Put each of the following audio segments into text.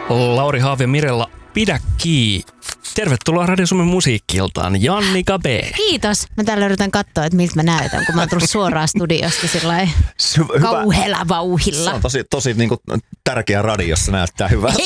Lauri Haavi ja Mirella, pidä kiinni. Tervetuloa Radio Suomen musiikki-iltaan, Jannika B. Kiitos. Mä täällä yritän katsoa, että miltä mä näytän, kun mä oon tullut suoraan studiosta sillai kauhealla vauhilla. Se on tosi niin kuin, tärkeä radiossa, näyttää hyvältä.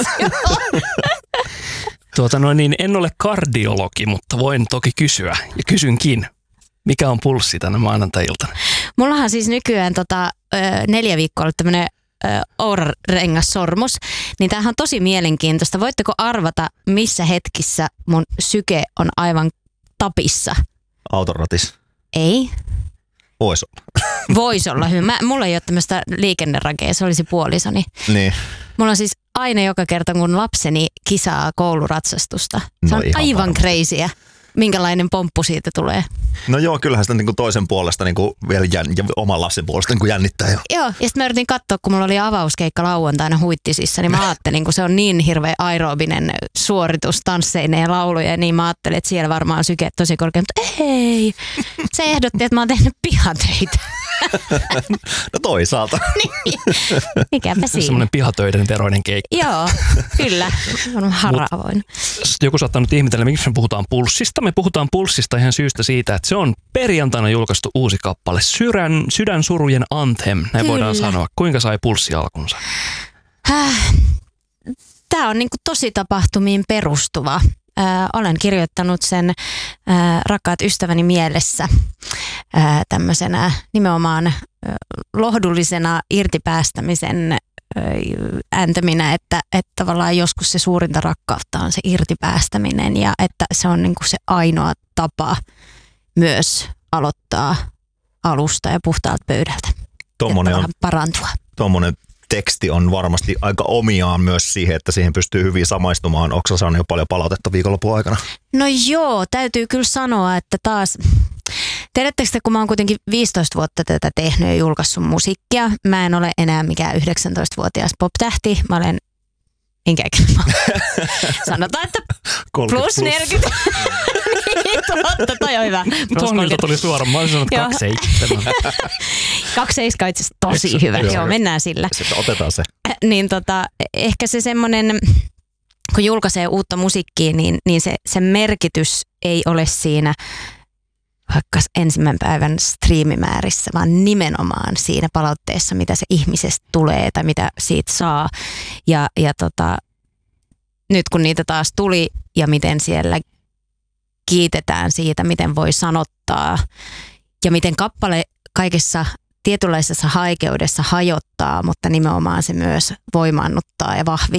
En ole kardiologi, mutta voin toki kysyä ja kysynkin. Mikä on pulssi tänä maanantai-iltana? Mullahan siis nykyään 4 viikkoa ollut tämmönen Oura-rengassormus, niin tämähän on tosi mielenkiintoista. Voitteko arvata, missä hetkissä mun syke on aivan tapissa? Autoratis. Ei. Voisi olla. Voisi olla hyvä. Mulla ei ole tämmöistä liikennerakea, se olisi puolisoni. Niin. Mulla on siis aina joka kerta, kun lapseni kisaa kouluratsastusta. Se on aivan crazyä, minkälainen pomppu siitä tulee. No joo, kyllähän sitä niin toisen puolesta niin vielä ja oman lapsen puolesta niin jännittää jo. Joo, ja sitten mä yritin katsoa, kun mulla oli avauskeikka lauantaina Huittisissa, niin mä ajattelin, kun se on niin hirveä aerobinen suoritus tansseineen ja lauluja, niin mä ajattelin, että siellä varmaan syke tosi korkea, mutta ei. Se ehdotti, että mä oon tehnyt pihatöitä. No toisaalta. Niin, mikäpä siinä. Semmoinen pihatöiden veroinen keikka. Joo, kyllä. On haravoin. Joku saattaa nyt ihmetellä, miksi me puhutaan pulssista. Me puhutaan pulssista ihan syystä siitä, että se on perjantaina julkaistu uusi kappale. Sydänsurujen Anthem, näin kyllä voidaan sanoa. Kuinka sai pulssi alkunsa? Tämä on niinku tositapahtumiin perustuva. Olen kirjoittanut sen rakkaat ystäväni mielessä tämmöisenä nimenomaan lohdullisena irtipäästämisen ääntäminä, että tavallaan joskus se suurinta rakkautta on se irtipäästäminen ja että se on niinku se ainoa tapa myös aloittaa alusta ja puhtaalta pöydältä. Tommonen on parantua. Tuommoinen teksti on varmasti aika omiaan myös siihen, että siihen pystyy hyvin samaistumaan. Oletko saanut jo paljon palautetta viikonlopun aikana? No joo, täytyy kyllä sanoa, että taas, tiedättekö te, kun mä oon kuitenkin 15 vuotta tätä tehnyt ja julkaissut musiikkia, mä en ole enää mikään 19-vuotias pop-tähti, mä olen sanotaan, että plus 40. Totta, toi on hyvä. Tuohon tuli suoraan, mä olisin sanonut 27. 27 itse asiassa tosi hyvä. Joo, mennään sillä. Sitten otetaan se. Niin ehkä se semmoinen, kun julkaisee uutta musiikkia, niin se merkitys ei ole siinä vaikka ensimmäisen päivän striimimäärissä, vaan nimenomaan siinä palautteessa, mitä se ihmisestä tulee tai mitä siitä saa. Ja nyt kun niitä taas tuli ja miten siellä kiitetään siitä, miten voi sanottaa ja miten kappale kaikessa tietynlaisessa haikeudessa hajottaa, mutta nimenomaan se myös voimaannuttaa ja